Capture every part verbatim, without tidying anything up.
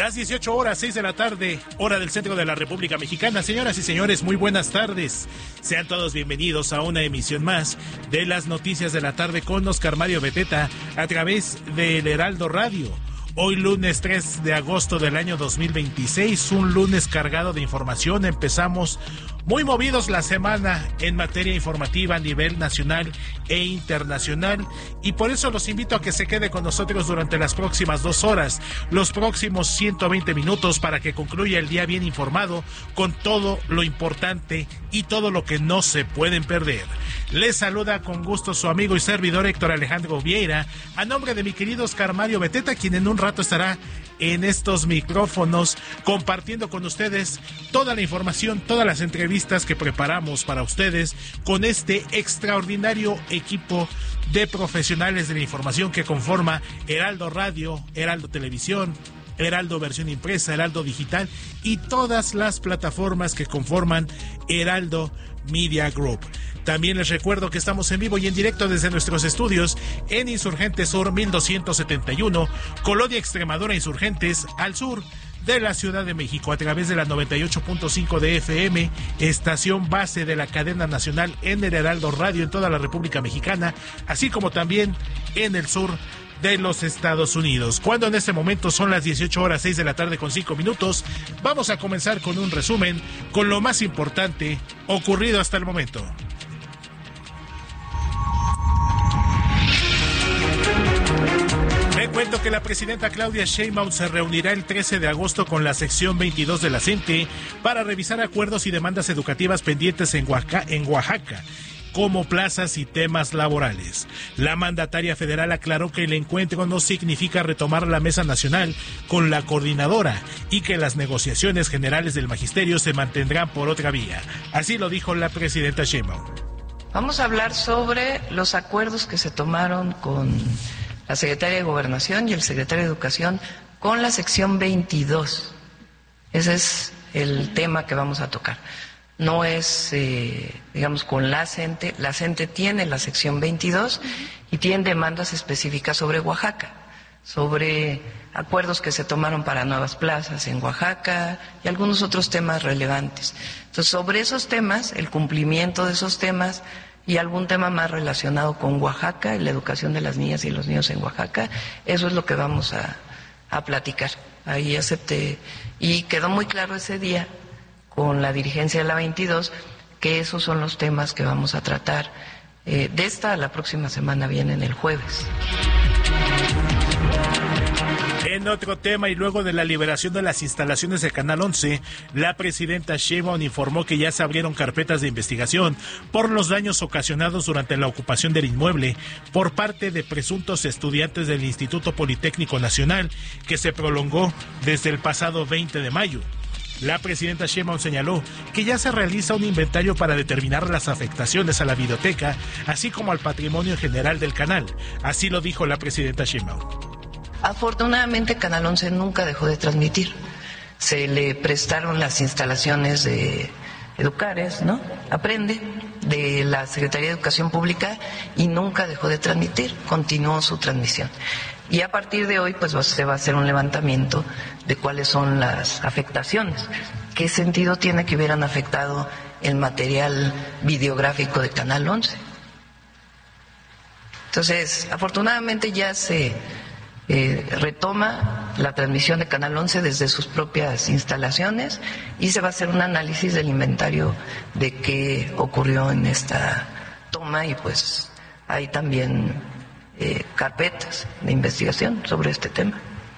Las dieciocho horas, seis de la tarde, hora del centro de la República Mexicana. Señoras y señores, muy buenas tardes. Sean todos bienvenidos a una emisión más de las noticias de la tarde con Oscar Mario Beteta a través del Heraldo Radio. Hoy lunes tres de agosto del año dos mil veintiséis, un lunes cargado de información. Empezamos muy movidos la semana en materia informativa a nivel nacional e internacional, y por eso los invito a que se quede con nosotros durante las próximas dos horas, los próximos ciento veinte minutos, para que concluya el día bien informado con todo lo importante y todo lo que no se pueden perder. Les saluda con gusto su amigo y servidor Héctor Alejandro Vieira, a nombre de mi querido Oscar Mario Beteta, quien en un rato estará en estos micrófonos compartiendo con ustedes toda la información, todas las entrevistas que preparamos para ustedes con este extraordinario equipo de profesionales de la información que conforma Heraldo Radio, Heraldo Televisión, Heraldo Versión Impresa, Heraldo Digital y todas las plataformas que conforman Heraldo Media Group. También les recuerdo que estamos en vivo y en directo desde nuestros estudios en Insurgentes Sur mil doscientos setenta y uno, Colonia Extremadura Insurgentes, al sur de la Ciudad de México, a través de la noventa y ocho punto cinco de F M, estación base de la cadena nacional en el Heraldo Radio en toda la República Mexicana, así como también en el sur de los Estados Unidos. Cuando en este momento son las dieciocho horas, seis de la tarde con cinco minutos, vamos a comenzar con un resumen con lo más importante ocurrido hasta el momento. Les cuento que la presidenta Claudia Sheinbaum se reunirá el trece de agosto con la sección veintidós de la C E N T E para revisar acuerdos y demandas educativas pendientes en Oaxaca, en Oaxaca, como plazas y temas laborales. La mandataria federal aclaró que el encuentro no significa retomar la mesa nacional con la coordinadora y que las negociaciones generales del magisterio se mantendrán por otra vía. Así lo dijo la presidenta Sheinbaum. Vamos a hablar sobre los acuerdos que se tomaron con la secretaria de Gobernación y el secretario de Educación con la sección veintidós. Ese es el tema que vamos a tocar. No es, eh, digamos, con la C E N T E. La C E N T E tiene la sección veintidós y tiene demandas específicas sobre Oaxaca, sobre acuerdos que se tomaron para nuevas plazas en Oaxaca y algunos otros temas relevantes. Entonces, sobre esos temas, el cumplimiento de esos temas y algún tema más relacionado con Oaxaca y la educación de las niñas y los niños en Oaxaca, eso es lo que vamos a, a platicar. Ahí acepté, y quedó muy claro ese día con la dirigencia de la veintidós que esos son los temas que vamos a tratar eh, de esta a la próxima semana, vienen el jueves. En otro tema, y luego de la liberación de las instalaciones de Canal once, la presidenta Sheinbaum informó que ya se abrieron carpetas de investigación por los daños ocasionados durante la ocupación del inmueble por parte de presuntos estudiantes del Instituto Politécnico Nacional, que se prolongó desde el pasado veinte de mayo. La presidenta Sheinbaum señaló que ya se realiza un inventario para determinar las afectaciones a la biblioteca, así como al patrimonio general del canal. Así lo dijo la presidenta Sheinbaum. Afortunadamente, Canal once nunca dejó de transmitir. Se le prestaron las instalaciones de Educares, ¿no? Aprende, de la Secretaría de Educación Pública, y nunca dejó de transmitir, continuó su transmisión. Y a partir de hoy, pues se va a hacer un levantamiento de cuáles son las afectaciones. ¿Qué sentido tiene que hubieran afectado el material videográfico de Canal once? Entonces, afortunadamente ya se Eh, retoma la transmisión de Canal once desde sus propias instalaciones y se va a hacer un análisis del inventario de qué ocurrió en esta toma, y pues hay también eh, carpetas de investigación sobre este tema.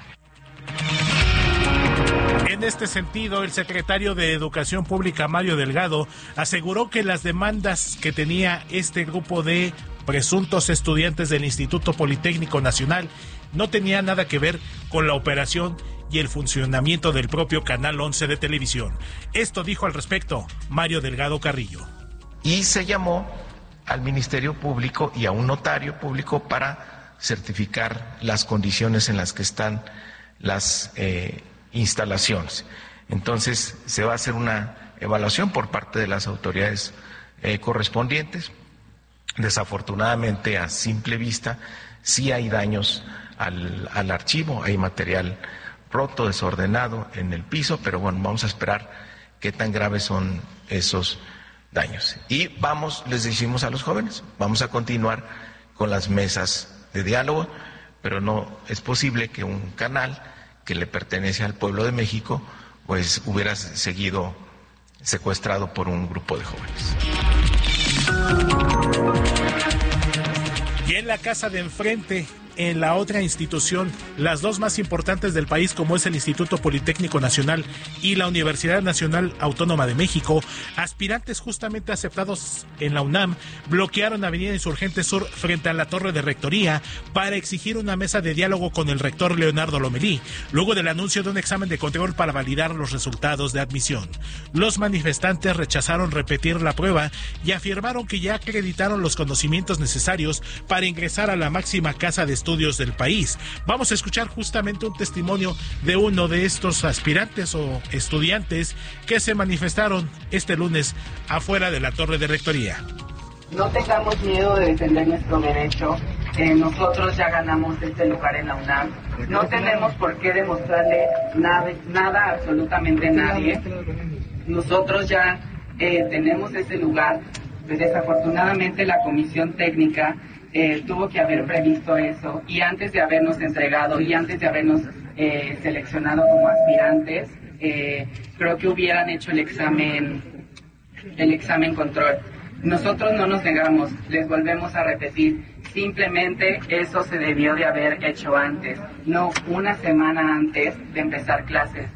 En este sentido, el secretario de Educación Pública, Mario Delgado, aseguró que las demandas que tenía este grupo de presuntos estudiantes del Instituto Politécnico Nacional no tenía nada que ver con la operación y el funcionamiento del propio Canal once de televisión. Esto dijo al respecto Mario Delgado Carrillo. Y se llamó al Ministerio Público y a un notario público para certificar las condiciones en las que están las eh, instalaciones. Entonces se va a hacer una evaluación por parte de las autoridades eh, correspondientes. Desafortunadamente, a simple vista, sí hay daños al, al archivo, hay material roto, desordenado en el piso, pero bueno, vamos a esperar qué tan graves son esos daños. Y vamos, les decimos a los jóvenes, vamos a continuar con las mesas de diálogo, pero no es posible que un canal que le pertenece al pueblo de México pues hubiera seguido secuestrado por un grupo de jóvenes. Y en la casa de enfrente, en la otra institución, las dos más importantes del país, como es el Instituto Politécnico Nacional y la Universidad Nacional Autónoma de México, aspirantes justamente aceptados en la UNAM bloquearon Avenida Insurgente Sur frente a la Torre de Rectoría para exigir una mesa de diálogo con el rector Leonardo Lomelí, luego del anuncio de un examen de control para validar los resultados de admisión. Los manifestantes rechazaron repetir la prueba y afirmaron que ya acreditaron los conocimientos necesarios para ingresar a la máxima casa de estudios estudios del país. Vamos a escuchar justamente un testimonio de uno de estos aspirantes o estudiantes que se manifestaron este lunes afuera de la Torre de Rectoría. No tengamos miedo de defender nuestro derecho. Eh, nosotros ya ganamos este lugar en la UNAM. No tenemos por qué demostrarle nada, nada absolutamente a nadie. Nosotros ya eh, tenemos ese lugar. Desafortunadamente la comisión técnica Eh, tuvo que haber previsto eso, y antes de habernos entregado y antes de habernos eh, seleccionado como aspirantes, eh, creo que hubieran hecho el examen, el examen control. Nosotros no nos negamos, les volvemos a repetir, simplemente eso se debió de haber hecho antes, no una semana antes de empezar clases.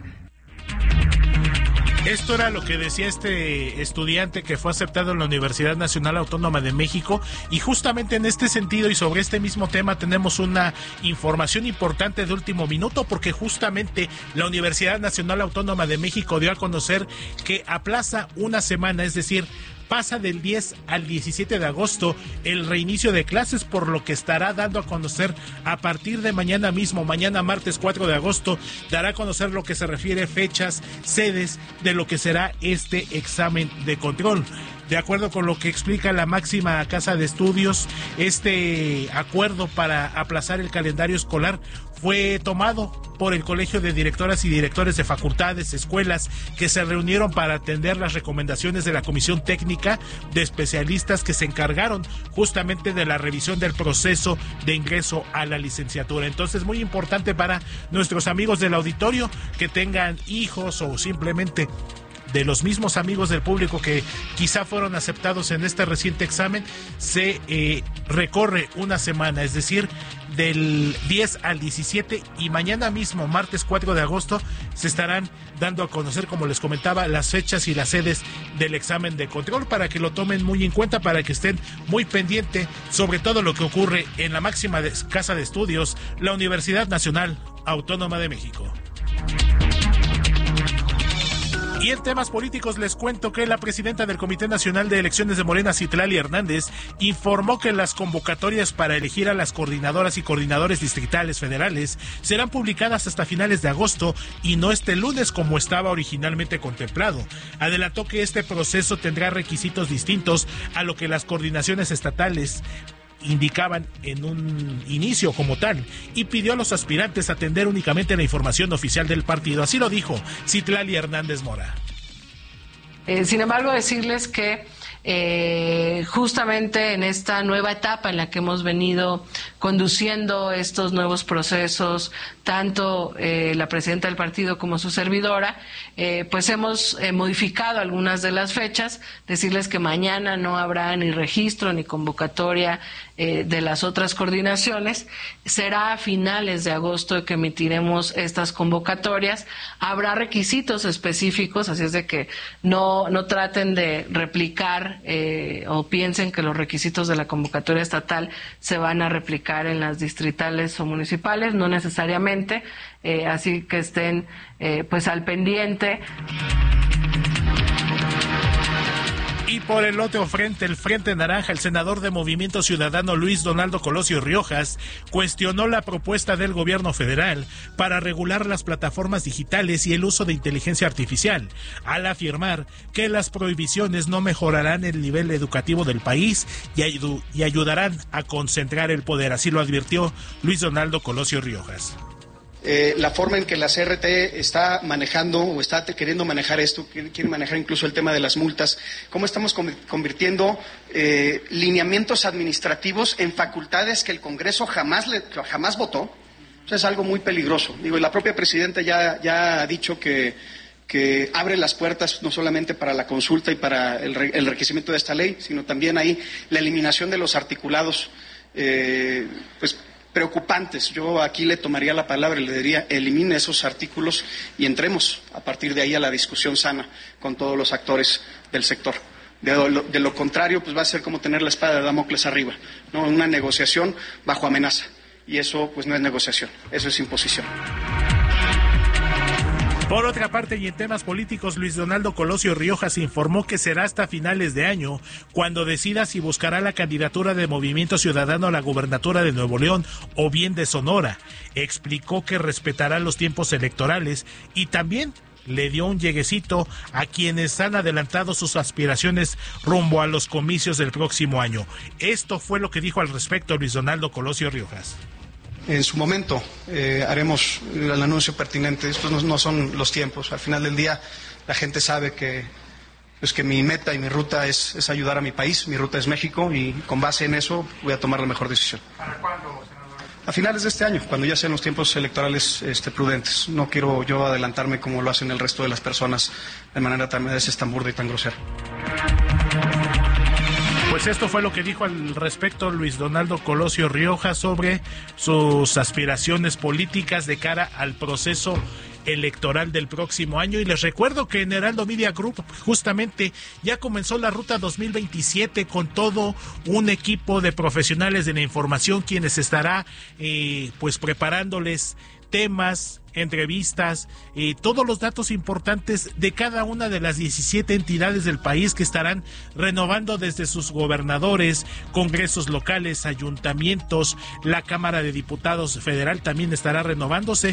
Esto era lo que decía este estudiante que fue aceptado en la Universidad Nacional Autónoma de México, y justamente en este sentido y sobre este mismo tema tenemos una información importante de último minuto, porque justamente la Universidad Nacional Autónoma de México dio a conocer que aplaza una semana, es decir, pasa del diez al diecisiete de agosto el reinicio de clases, por lo que estará dando a conocer a partir de mañana mismo, mañana martes cuatro de agosto, dará a conocer lo que se refiere fechas, sedes de lo que será este examen de control. De acuerdo con lo que explica la máxima casa de estudios, este acuerdo para aplazar el calendario escolar fue tomado por el Colegio de Directoras y Directores de Facultades, escuelas, que se reunieron para atender las recomendaciones de la Comisión Técnica de especialistas que se encargaron justamente de la revisión del proceso de ingreso a la licenciatura. Entonces, muy importante para nuestros amigos del auditorio que tengan hijos o simplemente de los mismos amigos del público que quizá fueron aceptados en este reciente examen, se eh, recorre una semana, es decir, del diez al diecisiete, y mañana mismo, martes cuatro de agosto, se estarán dando a conocer, como les comentaba, las fechas y las sedes del examen de control, para que lo tomen muy en cuenta, para que estén muy pendiente sobre todo lo que ocurre en la máxima de, casa de estudios, la Universidad Nacional Autónoma de México. Y en temas políticos les cuento que la presidenta del Comité Nacional de Elecciones de Morena, Citlali Hernández, informó que las convocatorias para elegir a las coordinadoras y coordinadores distritales federales serán publicadas hasta finales de agosto y no este lunes como estaba originalmente contemplado. Adelantó que este proceso tendrá requisitos distintos a lo que las coordinaciones estatales indicaban en un inicio como tal, y pidió a los aspirantes atender únicamente la información oficial del partido. Así lo dijo Citlali Hernández Mora. Eh, sin embargo, decirles que eh, justamente en esta nueva etapa en la que hemos venido conduciendo estos nuevos procesos, tanto eh, la presidenta del partido como su servidora, eh, pues hemos eh, modificado algunas de las fechas. Decirles que mañana no habrá ni registro ni convocatoria eh, de las otras coordinaciones. Será a finales de agosto que emitiremos estas convocatorias. Habrá requisitos específicos, así es de que no, no traten de replicar eh, o piensen que los requisitos de la convocatoria estatal se van a replicar en las distritales o municipales, no necesariamente, eh, así que estén eh, pues al pendiente. Y por el otro frente, el Frente Naranja, el senador de Movimiento Ciudadano Luis Donaldo Colosio Riojas cuestionó la propuesta del gobierno federal para regular las plataformas digitales y el uso de inteligencia artificial, al afirmar que las prohibiciones no mejorarán el nivel educativo del país y, ayud- y ayudarán a concentrar el poder. Así lo advirtió Luis Donaldo Colosio Riojas. eh, la forma en que la C R T está manejando o está queriendo manejar esto, quiere manejar incluso el tema de las multas, cómo estamos convirtiendo eh, lineamientos administrativos en facultades que el Congreso jamás, le, jamás votó. Eso es algo muy peligroso. Digo, y la propia presidenta ya, ya ha dicho que, que abre las puertas no solamente para la consulta y para el, re, el enriquecimiento de esta ley, sino también ahí la eliminación de los articulados eh, pues preocupantes. Yo aquí le tomaría la palabra y le diría, elimine esos artículos y entremos a partir de ahí a la discusión sana con todos los actores del sector. De lo, de lo contrario, pues va a ser como tener la espada de Damocles arriba, ¿no? Una negociación bajo amenaza. Y eso pues no es negociación, eso es imposición. Por otra parte, y en temas políticos, Luis Donaldo Colosio Riojas informó que será hasta finales de año cuando decida si buscará la candidatura de Movimiento Ciudadano a la gubernatura de Nuevo León o bien de Sonora. Explicó que respetará los tiempos electorales y también le dio un lleguecito a quienes han adelantado sus aspiraciones rumbo a los comicios del próximo año. Esto fue lo que dijo al respecto Luis Donaldo Colosio Riojas. En su momento eh, haremos el anuncio pertinente. Estos no, no son los tiempos. Al final del día la gente sabe que, pues, que mi meta y mi ruta es, es ayudar a mi país. Mi ruta es México y con base en eso voy a tomar la mejor decisión. ¿Para cuándo, senador? A finales de este año, cuando ya sean los tiempos electorales este, prudentes. No quiero yo adelantarme como lo hacen el resto de las personas de manera tan, a veces tan burda y tan grosera. Pues esto fue lo que dijo al respecto Luis Donaldo Colosio Riojas sobre sus aspiraciones políticas de cara al proceso electoral del próximo año. Y les recuerdo que en Heraldo Media Group justamente ya comenzó la ruta dos mil veintisiete con todo un equipo de profesionales de la información quienes estará eh, pues preparándoles temas, entrevistas, eh, todos los datos importantes de cada una de las diecisiete entidades del país que estarán renovando desde sus gobernadores, congresos locales, ayuntamientos, la Cámara de Diputados Federal también estará renovándose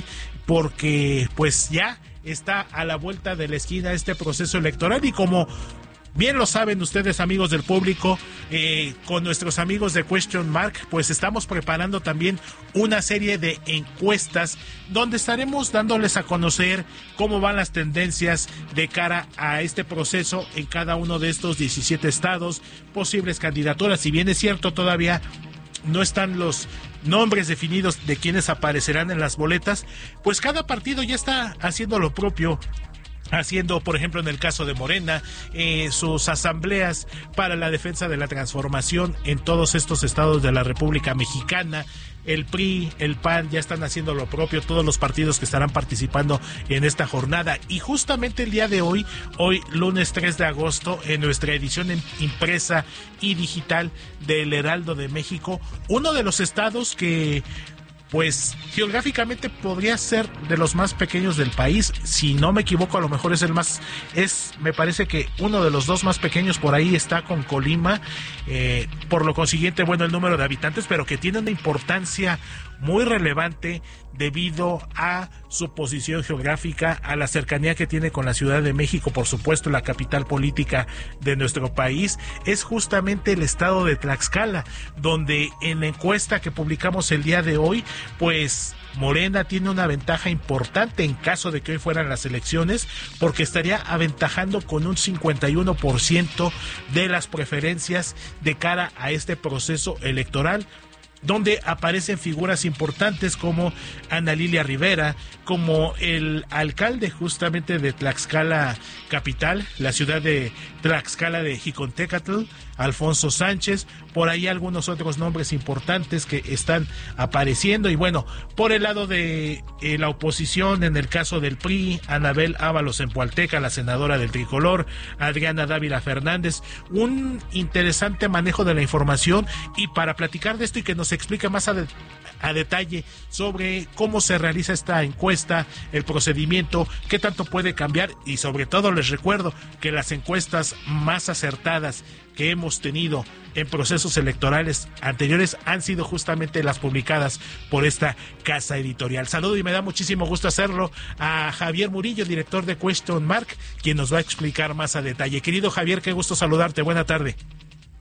porque pues ya está a la vuelta de la esquina este proceso electoral y como bien lo saben ustedes, amigos del público, eh, con nuestros amigos de Question Mark, pues estamos preparando también una serie de encuestas donde estaremos dándoles a conocer cómo van las tendencias de cara a este proceso en cada uno de estos diecisiete estados, posibles candidaturas. Si bien es cierto, todavía no están los nombres definidos de quienes aparecerán en las boletas, pues cada partido ya está haciendo lo propio, haciendo, por ejemplo, en el caso de Morena, eh, sus asambleas para la defensa de la transformación en todos estos estados de la República Mexicana. El P R I, el P A N ya están haciendo lo propio, todos los partidos que estarán participando en esta jornada. Y justamente el día de hoy, hoy lunes tres de agosto, en nuestra edición impresa y digital del Heraldo de México, uno de los estados que pues geográficamente podría ser de los más pequeños del país, si no me equivoco, a lo mejor es el más, es, me parece que uno de los dos más pequeños por ahí está con Colima, eh, por lo consiguiente, bueno, el número de habitantes, pero que tiene una importancia muy relevante debido a su posición geográfica, a la cercanía que tiene con la Ciudad de México, por supuesto la capital política de nuestro país, es justamente el estado de Tlaxcala, donde en la encuesta que publicamos el día de hoy, pues Morena tiene una ventaja importante en caso de que hoy fueran las elecciones, porque estaría aventajando con un cincuenta y uno por ciento de las preferencias de cara a este proceso electoral, donde aparecen figuras importantes como Ana Lilia Rivera, como el alcalde justamente de Tlaxcala capital, la ciudad de Tlaxcala de Jicontecatl, Alfonso Sánchez, por ahí algunos otros nombres importantes que están apareciendo. Y bueno, por el lado de eh, la oposición, en el caso del P R I, Anabel Ábalos en Pualteca, la senadora del Tricolor, Adriana Dávila Fernández, un interesante manejo de la información. Y para platicar de esto y que nos explique más a, de, a detalle sobre cómo se realiza esta encuesta, el procedimiento, qué tanto puede cambiar, y sobre todo les recuerdo que las encuestas más acertadas que hemos tenido en procesos electorales anteriores han sido justamente las publicadas por esta casa editorial. Saludo y me da muchísimo gusto hacerlo a Javier Murillo, director de Question Mark, quien nos va a explicar más a detalle. Querido Javier, qué gusto saludarte, buena tarde.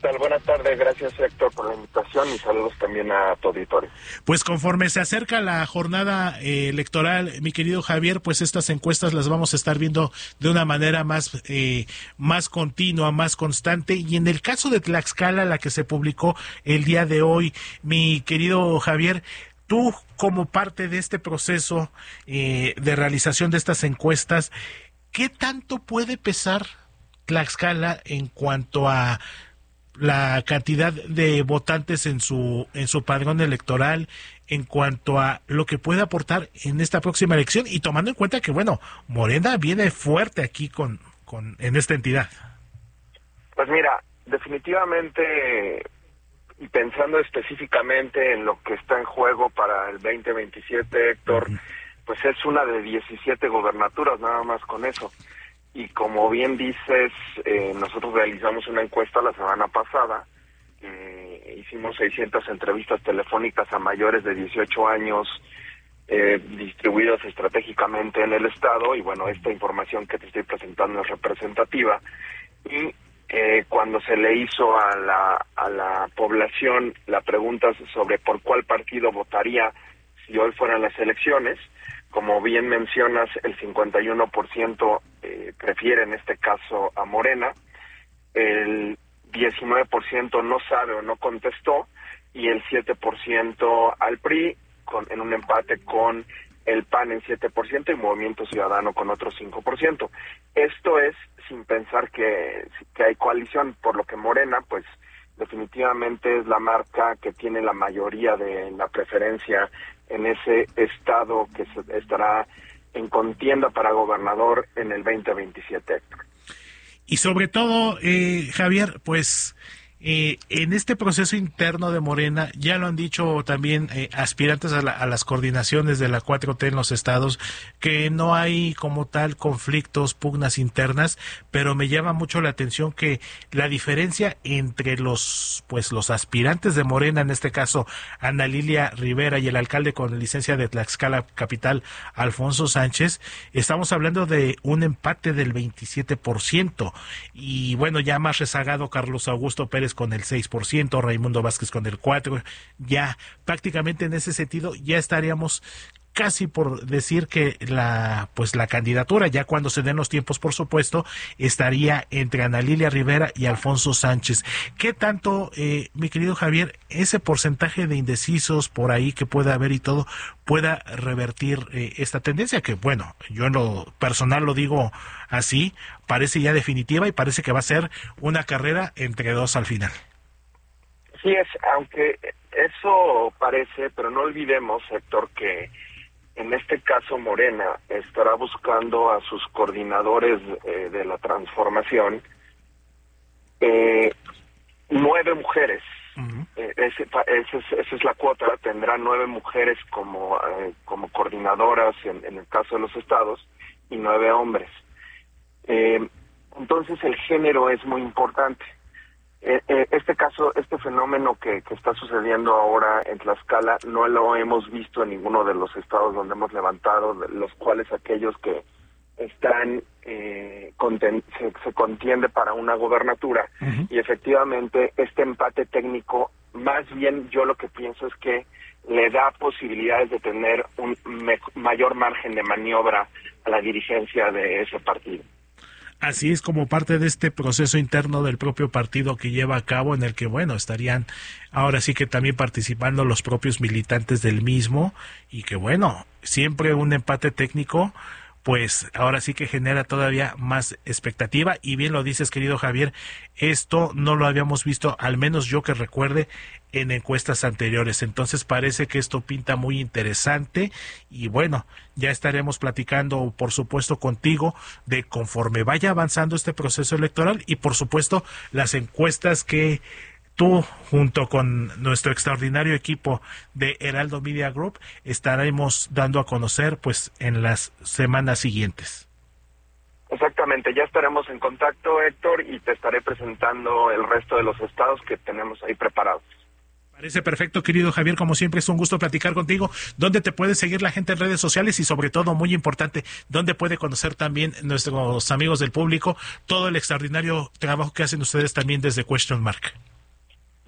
tal? Buenas tardes, gracias Héctor por la invitación y saludos también a tu auditorio. Pues conforme se acerca la jornada eh, electoral, mi querido Javier, pues estas encuestas las vamos a estar viendo de una manera más, eh, más continua, más constante, y en el caso de Tlaxcala, la que se publicó el día de hoy, mi querido Javier, tú como parte de este proceso eh, de realización de estas encuestas, ¿qué tanto puede pesar Tlaxcala en cuanto a la cantidad de votantes en su en su padrón electoral, en cuanto a lo que puede aportar en esta próxima elección, y tomando en cuenta que, bueno, Morena viene fuerte aquí con, con en esta entidad? Pues mira, definitivamente, y pensando específicamente en lo que está en juego para el veinte veintisiete, Héctor, uh-huh. pues es una de diecisiete gobernaturas, nada más con eso. Y como bien dices, eh, nosotros realizamos una encuesta la semana pasada, eh, hicimos seiscientas entrevistas telefónicas a mayores de dieciocho años, eh, distribuidos estratégicamente en el estado, y bueno, esta información que te estoy presentando es representativa. Y eh, cuando se le hizo a la, a la población la pregunta sobre por cuál partido votaría si hoy fueran las elecciones, como bien mencionas, el cincuenta y uno por ciento eh, prefiere en este caso a Morena, el diecinueve por ciento no sabe o no contestó, y el siete por ciento al P R I, con, en un empate con el P A N en siete por ciento y Movimiento Ciudadano con otro cinco por ciento. Esto es sin pensar que, que hay coalición, por lo que Morena, pues definitivamente es la marca que tiene la mayoría de la preferencia en ese estado que se estará en contienda para gobernador en el veinte veintisiete. Y sobre todo, eh, Javier, pues eh, en este proceso interno de Morena, ya lo han dicho también eh, aspirantes a, la, a las coordinaciones de la cuatro T en los estados, que no hay como tal conflictos, pugnas internas, pero me llama mucho la atención que la diferencia entre los pues los aspirantes de Morena, en este caso Ana Lilia Rivera, y el alcalde con licencia de Tlaxcala Capital, Alfonso Sánchez, estamos hablando de un empate del veintisiete por ciento, y bueno, ya más rezagado Carlos Augusto Pérez con el seis por ciento, Raimundo Vázquez con el cuatro por ciento, ya prácticamente en ese sentido ya estaríamos casi por decir que la pues la candidatura, ya cuando se den los tiempos, por supuesto, estaría entre Ana Lilia Rivera y Alfonso Sánchez. ¿Qué tanto, eh, mi querido Javier, ese porcentaje de indecisos por ahí que pueda haber y todo, pueda revertir eh, esta tendencia que, bueno, yo en lo personal lo digo así, parece ya definitiva y parece que va a ser una carrera entre dos al final? Sí, es, aunque eso parece, pero no olvidemos, Héctor, que en este caso Morena estará buscando a sus coordinadores eh, de la transformación, eh, nueve mujeres. Uh-huh. eh, ese, ese es, esa es la cuota, tendrá nueve mujeres como, eh, como coordinadoras en, en el caso de los estados y nueve hombres. Eh, entonces el género es muy importante. Eh, eh, este caso, este fenómeno que, que está sucediendo ahora en Tlaxcala no lo hemos visto en ninguno de los estados donde hemos levantado, los cuales aquellos que están eh, conten- se, se contiende para una gobernatura. Uh-huh. Y efectivamente este empate técnico, más bien yo lo que pienso es que le da posibilidades de tener un me- mayor margen de maniobra a la dirigencia de ese partido. Así es, como parte de este proceso interno del propio partido que lleva a cabo, en el que, bueno, estarían ahora sí que también participando los propios militantes del mismo, y que, bueno, siempre un empate técnico, pues ahora sí que genera todavía más expectativa. Y bien lo dices, querido Javier, esto no lo habíamos visto, al menos yo que recuerde, en encuestas anteriores. Entonces parece que esto pinta muy interesante, y bueno, ya estaremos platicando, por supuesto, contigo de conforme vaya avanzando este proceso electoral, y por supuesto las encuestas que tú, junto con nuestro extraordinario equipo de Heraldo Media Group, estaremos dando a conocer pues en las semanas siguientes. Exactamente, ya estaremos en contacto, Héctor, y te estaré presentando el resto de los estados que tenemos ahí preparados. Parece perfecto, querido Javier, como siempre es un gusto platicar contigo. ¿Dónde te puede seguir la gente en redes sociales? Y sobre todo, muy importante, ¿dónde puede conocer también nuestros amigos del público todo el extraordinario trabajo que hacen ustedes también desde Question Mark?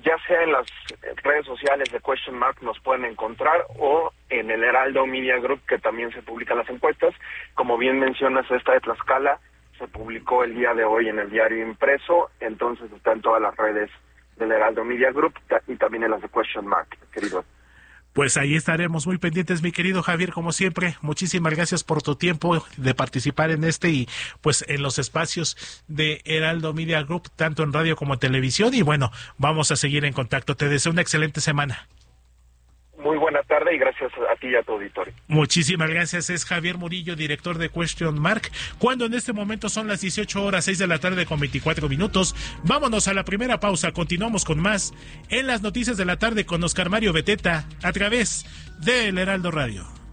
ya sea en las redes sociales de Question Mark nos pueden encontrar, o en el Heraldo Media Group, que también se publican las encuestas. Como bien mencionas, esta de Tlaxcala se publicó el día de hoy en el diario impreso, entonces está en todas las redes del Heraldo Media Group y también en las de Question Mark, querido. Pues ahí estaremos muy pendientes, mi querido Javier, como siempre. Muchísimas gracias por tu tiempo de participar en este y pues en los espacios de Heraldo Media Group, tanto en radio como en televisión. Y bueno, vamos a seguir en contacto. Te deseo una excelente semana. Muy buena tarde y gracias a ti y a tu auditorio. Muchísimas gracias. Es Javier Murillo, director de Question Mark. Cuando en este momento son las dieciocho horas, seis de la tarde con veinticuatro minutos. Vámonos a la primera pausa. Continuamos con más en las noticias de la tarde con Oscar Mario Beteta a través del Heraldo Radio.